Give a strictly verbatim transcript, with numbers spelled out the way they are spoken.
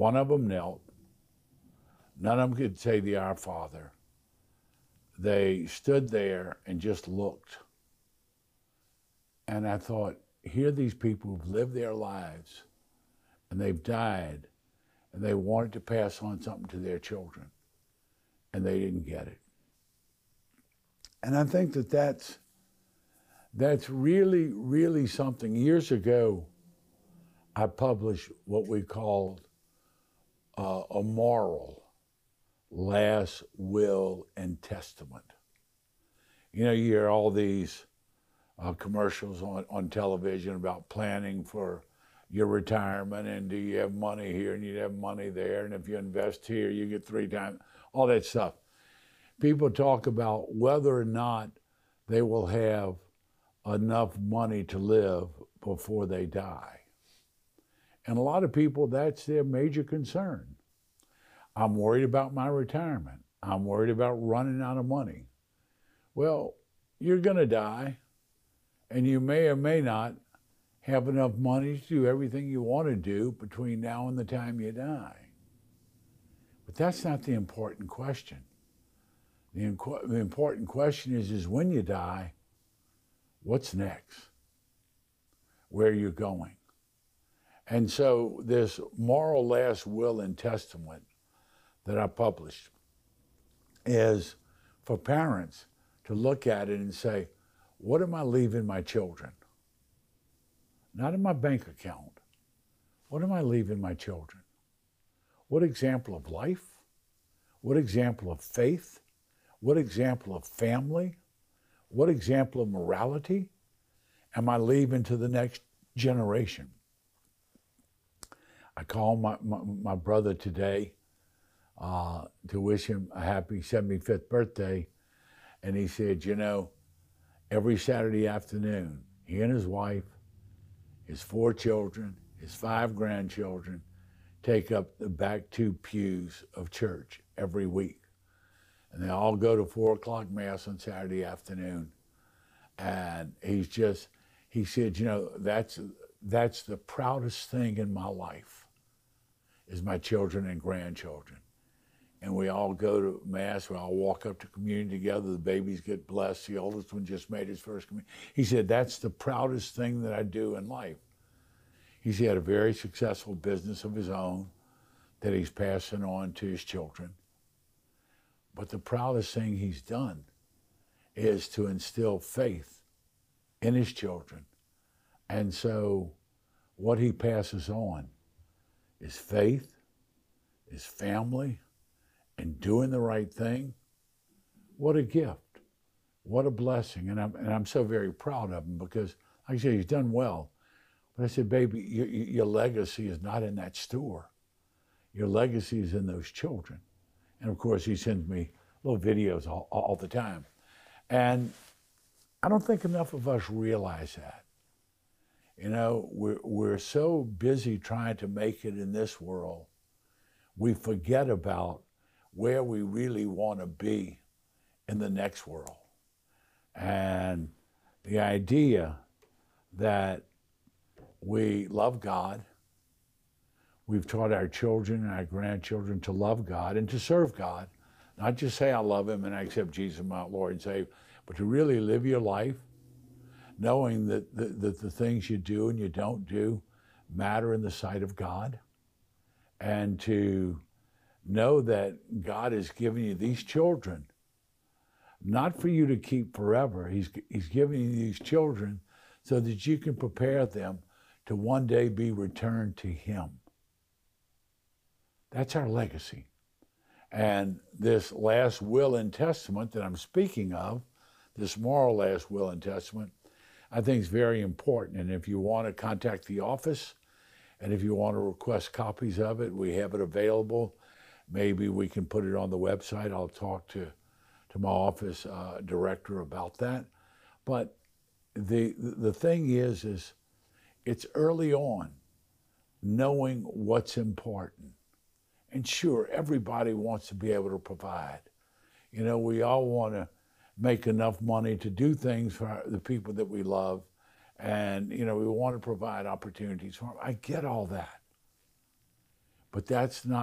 One of them knelt. None of them could say the Our Father. They stood there and just looked. And I thought, here are these people who've lived their lives and they've died and they wanted to pass on something to their children and they didn't get it. And I think that that's, that's really, really something. Years ago, I published what we called uh, a moral last will and testament. You know, you hear all these uh, commercials on, on television about planning for your retirement, and do you have money here and you have money there, and if you invest here you get three times, all that stuff. People talk about whether or not they will have enough money to live before they die. And a lot of people, that's their major concern. I'm worried about my retirement. I'm worried about running out of money. Well, you're going to die, and you may or may not have enough money to do everything you want to do between now and the time you die. But that's not the important question. The, inqu- the important question is, is when you die, what's next? Where are you going? And so this moral last will and testament that I published is for parents to look at it and say, what am I leaving my children? Not in my bank account. What am I leaving my children? What example of life? What example of faith? What example of family? What example of morality am I leaving to the next generation? I called my, my, my brother today uh, to wish him a happy seventy-fifth birthday. And he said, you know, every Saturday afternoon, he and his wife, his four children, his five grandchildren, take up the back two pews of church every week. And they all go to four o'clock mass on Saturday afternoon. And he's just, he said, you know, that's, that's the proudest thing in my life, is my children and grandchildren. And we all go to mass, we all walk up to communion together, the babies get blessed, the oldest one just made his first communion. He said, that's the proudest thing that I do in life. He's had a very successful business of his own that he's passing on to his children. But the proudest thing he's done is to instill faith in his children. And so what he passes on is faith, is family, and doing the right thing. What a gift. What a blessing. And I'm, and I'm so very proud of him because, like I said, he's done well. But I said, baby, your, your legacy is not in that store. Your legacy is in those children. And of course, he sends me little videos all, all the time. And I don't think enough of us realize that. You know, we're, we're so busy trying to make it in this world, we forget about where we really want to be in the next world. And the idea that we love God, we've taught our children and our grandchildren to love God and to serve God, not just say I love him and I accept Jesus as my Lord and Savior, but to really live your life knowing that the, that the things you do and you don't do matter in the sight of God, and to know that God has given you these children, not for you to keep forever. He's, he's giving you these children so that you can prepare them to one day be returned to him. That's our legacy. And this last will and testament that I'm speaking of, this moral last will and testament, I think is very important. And if you want to contact the office, and if you want to request copies of it, we have it available. Maybe we can put it on the website. I'll talk to, to my office uh, director about that. But the the thing is, is it's early on knowing what's important. And sure, everybody wants to be able to provide. You know, we all want to make enough money to do things for our, the people that we love. And, you know, we want to provide opportunities for them. I get all that. But that's not